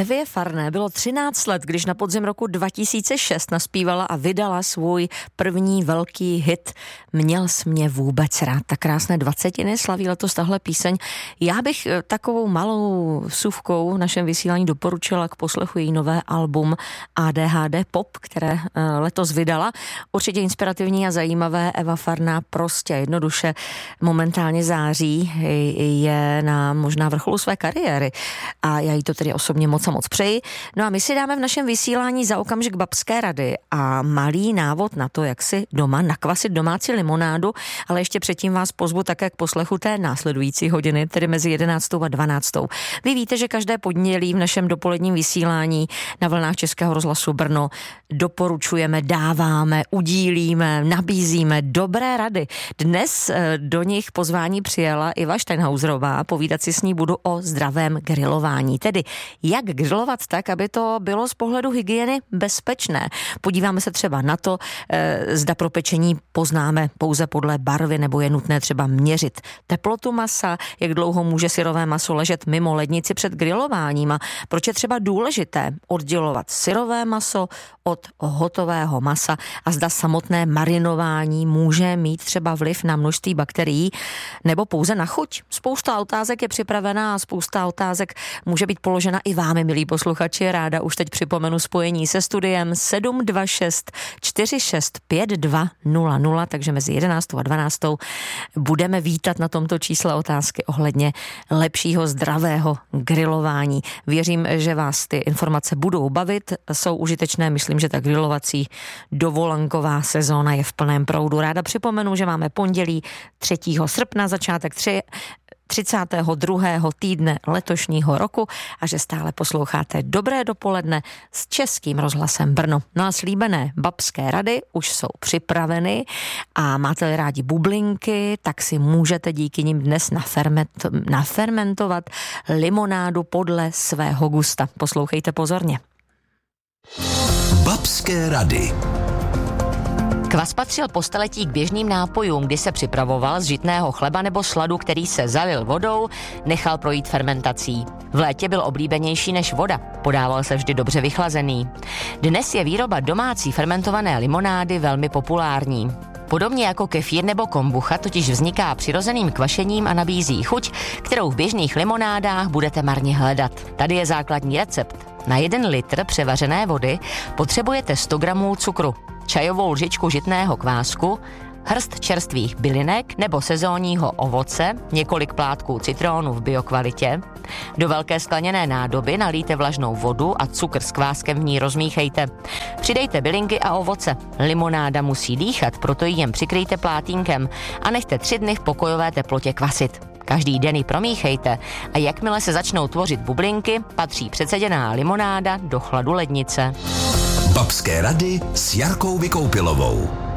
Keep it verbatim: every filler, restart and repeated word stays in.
Evě Farné bylo třináct let, když na podzim roku dva tisíce šest naspívala a vydala svůj první velký hit Měl jsi mě vůbec rád. Tak krásné dvacetiny slaví letos tahle píseň. Já bych takovou malou vsuvkou v našem vysílání doporučila k poslechu její nové album A D H D Pop, které letos vydala. Určitě inspirativní a zajímavé. Eva Farná prostě jednoduše momentálně září, je na možná vrcholu své kariéry a já jí to tedy osobně moc a moc přeji. No a my si dáme v našem vysílání za okamžik babské rady a malý návod na to, jak si doma nakvasit domácí limonádu, ale ještě předtím vás pozvu také k poslechu té následující hodiny, tedy mezi jedenáctou a dvanáctou. Vy víte, že každé pondělí v našem dopoledním vysílání na vlnách Českého rozhlasu Brno doporučujeme, dáváme, udílíme, nabízíme dobré rady. Dnes do nich pozvání přijela Iva Steinhauserová, povídat si s ní budu o zdravém grilování, tedy jak grilovat tak, aby to bylo z pohledu hygieny bezpečné. Podíváme se třeba na to, zda pro pečení poznáme pouze podle barvy, nebo je nutné třeba měřit teplotu masa, jak dlouho může syrové maso ležet mimo lednici před grilováním a proč je třeba důležité oddělovat syrové maso od hotového masa a zda samotné marinování může mít třeba vliv na množství bakterií nebo pouze na chuť. Spousta otázek je připravená a spousta otázek může být položena i vámi, milí posluchači. Ráda už teď připomenu spojení se studiem sedm dva šest čtyři šest pět dva nula nula, takže mezi jedenáctou a dvanáctou budeme vítat na tomto čísle otázky ohledně lepšího zdravého grilování. Věřím, že vás ty informace budou bavit, jsou užitečné, myslím, že ta grilovací dovolenková sezóna je v plném proudu. Ráda připomenu, že máme pondělí třetího srpna, začátek tři třicátého druhého týdne letošního roku a že stále posloucháte Dobré dopoledne s Českým rozhlasem Brno. No a slíbené babské rady už jsou připraveny a máte rádi bublinky, tak si můžete díky nim dnes naferment, nafermentovat limonádu podle svého gusta. Poslouchejte pozorně. Babské rady. Kvas patřil po staletí k běžným nápojům, kdy se připravoval z žitného chleba nebo sladu, který se zalil vodou, nechal projít fermentací. V létě byl oblíbenější než voda, podával se vždy dobře vychlazený. Dnes je výroba domácí fermentované limonády velmi populární. Podobně jako kefír nebo kombucha totiž vzniká přirozeným kvašením a nabízí chuť, kterou v běžných limonádách budete marně hledat. Tady je základní recept. Na jeden litr převařené vody potřebujete sto gramů cukru, čajovou lžičku žitného kvásku, hrst čerstvých bylinek nebo sezónního ovoce, několik plátků citrónu v biokvalitě. Do velké skleněné nádoby nalijte vlažnou vodu a cukr s kváskem v ní rozmíchejte. Přidejte bylinky a ovoce. Limonáda musí dýchat, proto ji jen přikryjte plátínkem a nechte tři dny v pokojové teplotě kvasit. Každý den ji promíchejte a jakmile se začnou tvořit bublinky, patří přeceděná limonáda do chladu lednice. Babské rady s Jarkou Vykoupilovou.